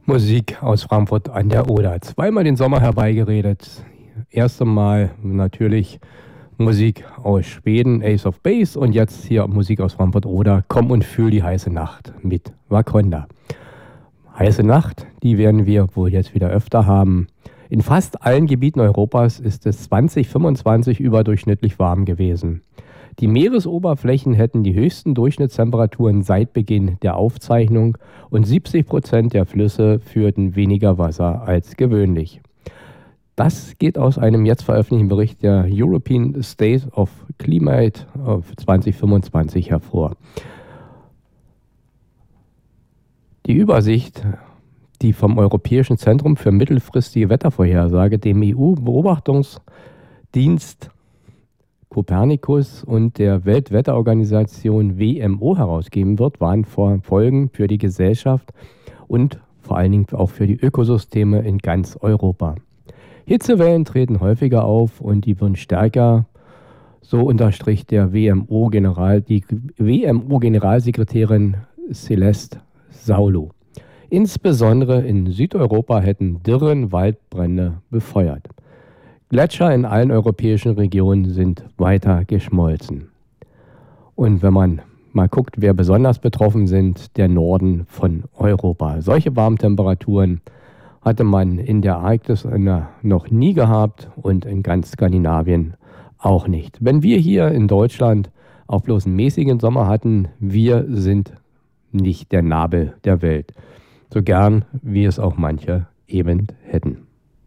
Musik aus Frankfurt an der Oder. Zweimal den Sommer herbeigeredet. Erste Mal natürlich Musik aus Schweden, Ace of Base, und jetzt hier Musik aus Frankfurt-Oder. Komm und fühl die heiße Nacht mit Wakonda. Heiße Nacht, die werden wir wohl jetzt wieder öfter haben. In fast allen Gebieten Europas ist es 2025 überdurchschnittlich warm gewesen. Die Meeresoberflächen hätten die höchsten Durchschnittstemperaturen seit Beginn der Aufzeichnung und 70% der Flüsse führten weniger Wasser als gewöhnlich. Das geht aus einem jetzt veröffentlichten Bericht der European State of Climate 2025 hervor. Die Übersicht, die vom Europäischen Zentrum für mittelfristige Wettervorhersage, dem EU-Beobachtungsdienst Copernicus und der Weltwetterorganisation WMO herausgeben wird, waren Folgen für die Gesellschaft und vor allen Dingen auch für die Ökosysteme in ganz Europa. Hitzewellen treten häufiger auf und die werden stärker, so unterstrich die WMO-Generalsekretärin Celeste Saulo. Insbesondere in Südeuropa hätten Dürren Waldbrände befeuert. Gletscher in allen europäischen Regionen sind weiter geschmolzen. Und wenn man mal guckt, wer besonders betroffen sind, der Norden von Europa. Solche Warmtemperaturen hatte man in der Arktis noch nie gehabt und in ganz Skandinavien auch nicht. Wenn wir hier in Deutschland auch bloß einen mäßigen Sommer hatten, wir sind nicht der Nabel der Welt. So gern, wie es auch manche eben hätten.